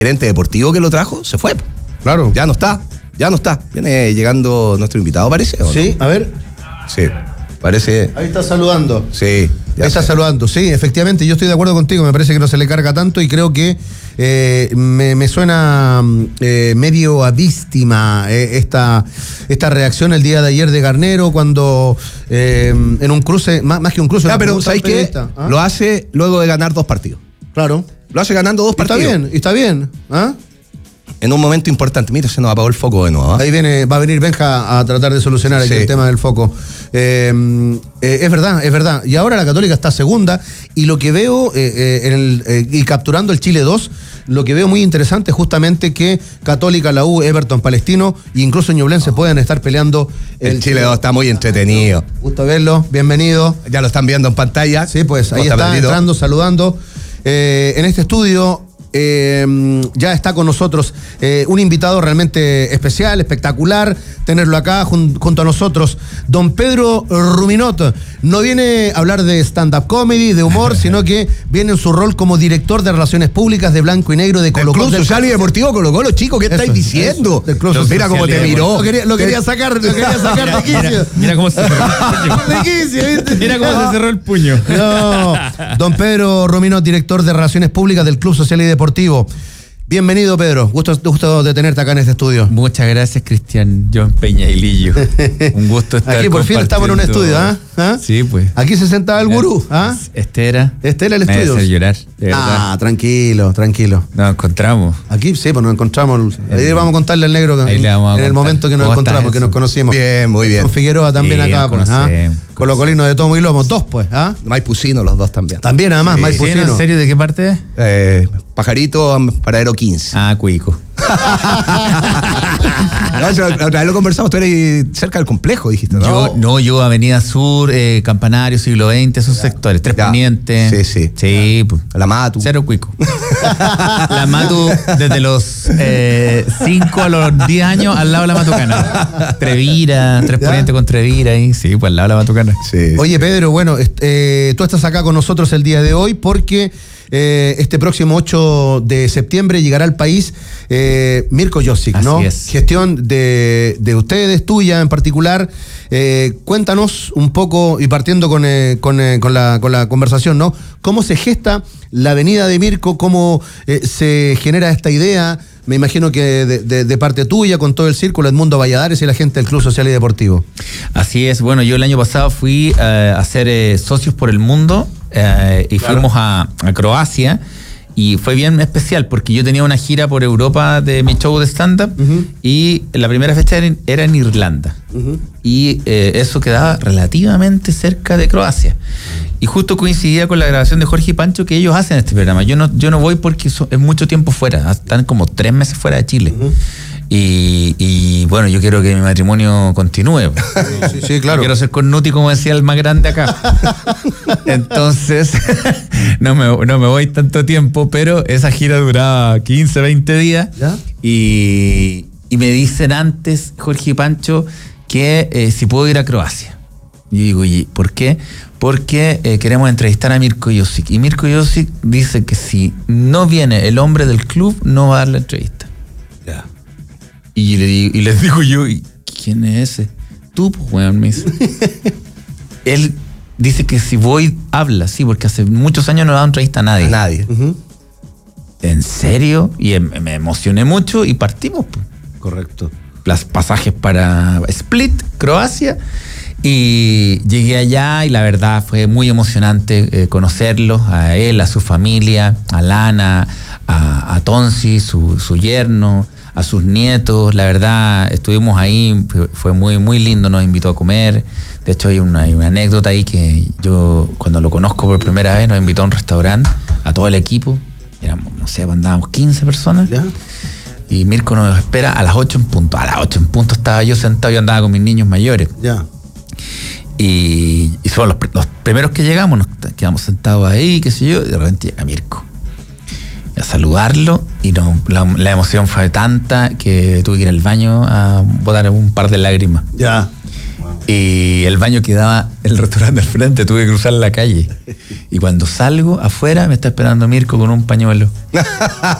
gerente deportivo que lo trajo se fue. Claro. Ya no está. Viene llegando nuestro invitado, parece. ¿O Sí, no? a ver. Sí, parece. Ahí está saludando. Sí. Ahí está saludando, sí, efectivamente, yo estoy de acuerdo contigo, me parece que no se le carga tanto y creo que me suena medio a víctima esta reacción el día de ayer de Garnero cuando en un cruce, más que un cruce... pero ¿sabes qué? Lo hace luego de ganar 2 partidos. Claro. Lo hace ganando 2 partidos. Está bien. ¿Ah? En un momento importante. Mira, se nos apagó el foco de nuevo. Ahí va a venir Benja a tratar de solucionar aquí el tema del foco. Es verdad. Y ahora la Católica está segunda y lo que veo y capturando el Chile 2, lo que veo muy interesante es justamente que Católica, la U, Everton, Palestino e incluso Ñublense pueden estar peleando. El Chile 2 está muy entretenido. Gusto verlo, bienvenido. Ya lo están viendo en pantalla. Sí, pues ahí está entrando, saludando. En este estudio ya está con nosotros un invitado realmente especial, espectacular, tenerlo acá junto a nosotros. Don Pedro Ruminot no viene a hablar de stand-up comedy, de humor, sino que viene en su rol como director de Relaciones Públicas de Blanco y Negro de Colo Colo. Club Social y Deportivo Colo Colo, chico, ¿qué estáis diciendo? Mira cómo te miró. Lo quería sacar de quicio. Mira cómo se cerró el puño. Mira cómo se cerró el puño. No, don Pedro Ruminot, director de Relaciones Públicas del Club Social y Deportivo. Bienvenido, Pedro. Gusto de tenerte acá en este estudio. Muchas gracias, Cristian John Peña y Lillo. Un gusto estar aquí por fin estamos en un estudio, ¿ah? Sí, pues. Aquí se sentaba el gurú, ¿ah? Este era el estudio. Me hace llorar, de verdad. Tranquilo. Nos encontramos. Aquí sí, pues nos encontramos. Ahí vamos a contarle al negro en el momento que nos encontramos, que nos conocimos. Bien, muy bien. Con Figueroa también acá, pues. Colocolino de Tomo y Lomo, 2, pues, ¿ah? Maipucino, los 2 también. También, además, sí. Maipucino. ¿En serio? ¿De qué parte? Pajarito, Paradero 15. Cuico. Otra vez lo conversamos, tú eres cerca del complejo, dijiste, ¿no? Yo Avenida Sur, Campanario, Siglo XX, esos sectores, Tres Ponientes. Sí, pues. La Matu. Cero Cuico. La Matu desde los 5 a los 10 años al lado de la Matucana. Trevira, Tres Ponientes con Trevira ahí. Sí, pues al lado de la Matucana. Sí. Oye, Pedro, bueno, tú estás acá con nosotros el día de hoy porque este próximo 8 de septiembre llegará al país Mirko Josic, ¿no? Así es. Gestión de ustedes, tuya en particular. Cuéntanos un poco, y partiendo con la conversación, ¿no? ¿Cómo se gesta la venida de Mirko? ¿Cómo se genera esta idea? Me imagino que de parte tuya, con todo el círculo, Edmundo Valladares y la gente del Club Social y Deportivo. Así es. Bueno, yo el año pasado fui a ser socios por el mundo y fuimos a Croacia. Y fue bien especial porque yo tenía una gira por Europa de mi show de stand-up y la primera fecha era en Irlanda. Y eso quedaba relativamente cerca de Croacia. Y justo coincidía con la grabación de Jorge y Pancho que ellos hacen este programa. Yo no voy porque es mucho tiempo fuera. Están como 3 meses fuera de Chile. Y bueno, yo quiero que mi matrimonio continúe. Sí, claro. Quiero ser cornuti, como decía el más grande acá. Entonces, no me voy tanto tiempo, pero esa gira duraba 15, 20 días. ¿Ya? Y me dicen antes, Jorge y Pancho, que si puedo ir a Croacia. Y digo, ¿y por qué? Porque queremos entrevistar a Mirko Josic. Y Mirko Josic dice que si no viene el hombre del club, no va a dar la entrevista. Ya. Y les digo yo, ¿quién es ese? Tú, pues, weón, me dice. Él dice que si voy, habla, sí, porque hace muchos años no he dado entrevista a nadie. ¿En serio? Y me emocioné mucho y partimos, pues. Correcto. Los pasajes para Split, Croacia. Y llegué allá y la verdad fue muy emocionante conocerlos, a él, a su familia, a Lana, a Tonsi, su yerno, a sus nietos. La verdad, estuvimos ahí, fue muy, muy lindo, nos invitó a comer. De hecho, hay una anécdota ahí que yo, cuando lo conozco por primera vez, nos invitó a un restaurante, a todo el equipo. Éramos, no sé, andábamos 15 personas. ¿Ya? Y Mirko nos espera a las 8 en punto. A las 8 en punto estaba yo sentado, yo andaba con mis niños mayores. Ya. Y son los primeros que llegamos, nos quedamos sentados ahí, qué sé yo, y de repente llega Mirko a saludarlo y la emoción fue tanta que tuve que ir al baño a botar un par de lágrimas. Ya. Y el baño quedaba en el restaurante al frente, tuve que cruzar la calle. Y cuando salgo afuera me está esperando Mirko con un pañuelo.